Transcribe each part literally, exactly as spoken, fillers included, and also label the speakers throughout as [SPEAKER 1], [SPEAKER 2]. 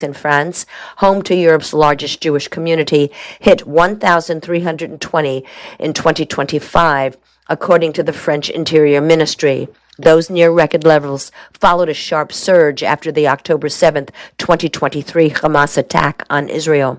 [SPEAKER 1] in France, home to Europe's largest Jewish community, hit one thousand three hundred twenty in twenty twenty-five, according to the French Interior Ministry. Those near-record levels followed a sharp surge after the October seventh, twenty twenty-three Hamas attack on Israel.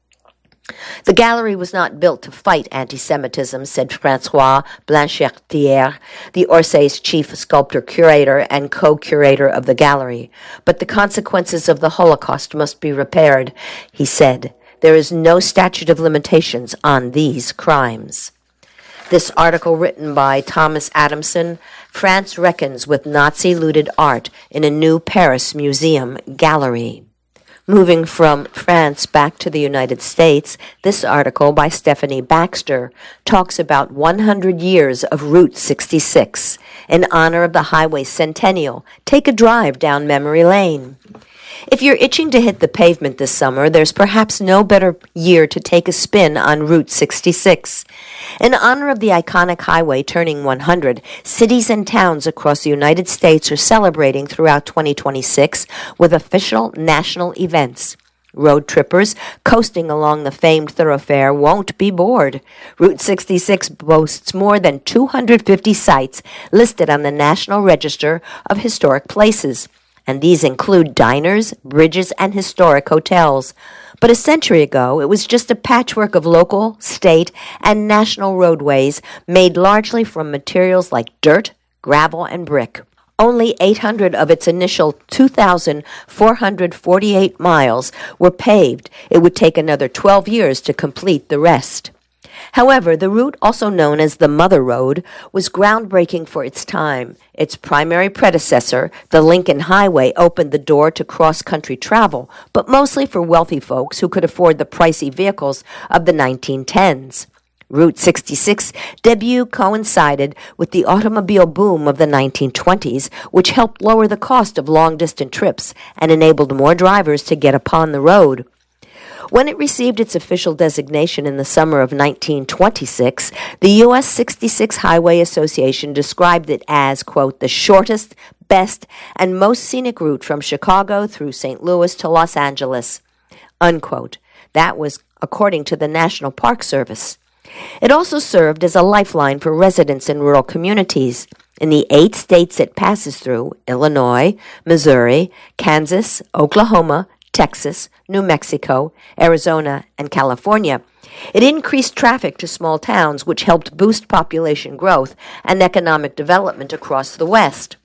[SPEAKER 1] The gallery was not built to fight anti-Semitism, said François Blanchetière, the Orsay's chief sculptor-curator and co-curator of the gallery. But the consequences of the Holocaust must be repaired, he said. There is no statute of limitations on these crimes. This article, written by Thomas Adamson, France reckons with Nazi-looted art in a new Paris museum gallery. Moving from France back to the United States, this article by Stephanie Baxter talks about one hundred years of Route sixty-six. In honor of the highway centennial, take a drive down memory lane. If you're itching to hit the pavement this summer, there's perhaps no better year to take a spin on Route sixty-six. In honor of the iconic highway turning one hundred, cities and towns across the United States are celebrating throughout twenty twenty-six with official national events. Road trippers coasting along the famed thoroughfare won't be bored. Route sixty-six boasts more than two hundred fifty sites listed on the National Register of Historic Places, and these include diners, bridges, and historic hotels. But a century ago, it was just a patchwork of local, state, and national roadways made largely from materials like dirt, gravel, and brick. Only eight hundred of its initial two thousand four hundred forty-eight miles were paved. It would take another twelve years to complete the rest. However, the route, also known as the Mother Road, was groundbreaking for its time. Its primary predecessor, the Lincoln Highway, opened the door to cross-country travel, but mostly for wealthy folks who could afford the pricey vehicles of the nineteen tens. Route sixty-six debut coincided with the automobile boom of the nineteen twenties, which helped lower the cost of long-distance trips and enabled more drivers to get upon the road. When it received its official designation in the summer of nineteen twenty-six, the U S sixty-six Highway Association described it as, quote, the shortest, best, and most scenic route from Chicago through Saint Louis to Los Angeles, unquote. That was according to the National Park Service. It also served as a lifeline for residents in rural communities. In the eight states it passes through, Illinois, Missouri, Kansas, Oklahoma, Texas, New Mexico, Arizona, and California, it increased traffic to small towns, which helped boost population growth and economic development across the West.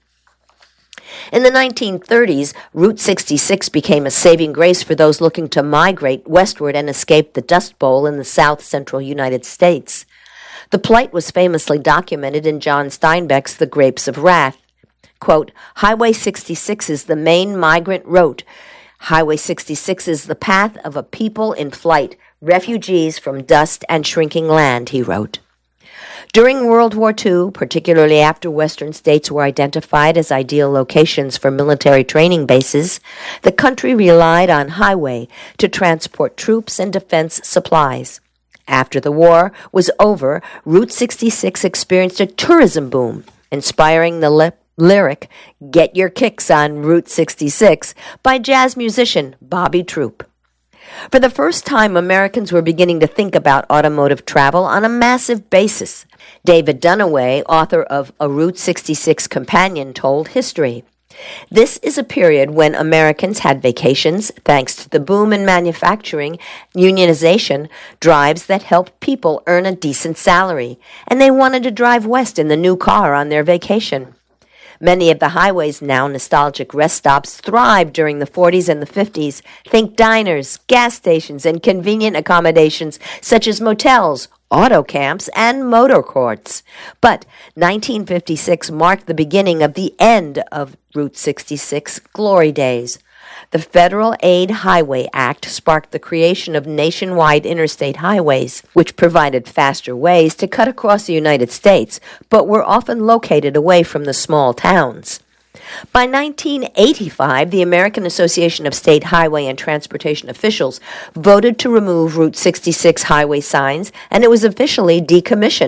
[SPEAKER 1] In the nineteen thirties, Route sixty-six became a saving grace for those looking to migrate westward and escape the Dust Bowl in the south-central United States. The plight was famously documented in John Steinbeck's The Grapes of Wrath. Quote, Highway sixty-six is the main migrant route. Highway sixty-six is the path of a people in flight, refugees from dust and shrinking land, he wrote. During World War Two, particularly after Western states were identified as ideal locations for military training bases, the country relied on highway to transport troops and defense supplies. After the war was over, Route sixty-six experienced a tourism boom, inspiring the le- lyric, Get Your Kicks on Route sixty-six, by jazz musician Bobby Troup. For the first time, Americans were beginning to think about automotive travel on a massive basis. David Dunaway, author of A Route sixty-six Companion, told history. This is a period when Americans had vacations thanks to the boom in manufacturing, unionization, drives that helped people earn a decent salary, and they wanted to drive west in the new car on their vacation. Many of the highway's now nostalgic rest stops thrived during the forties and the fifties. Think diners, gas stations, and convenient accommodations such as motels, auto camps, and motor courts. But nineteen fifty-six marked the beginning of the end of Route sixty-six glory days. The Federal Aid Highway Act sparked the creation of nationwide interstate highways, which provided faster ways to cut across the United States, but were often located away from the small towns. By nineteen eighty-five, the American Association of State Highway and Transportation Officials voted to remove Route sixty-six highway signs, and it was officially decommissioned.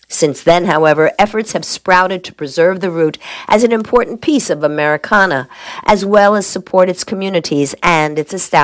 [SPEAKER 1] Since then, however, efforts have sprouted to preserve the route as an important piece of Americana, as well as support its communities and its establishment.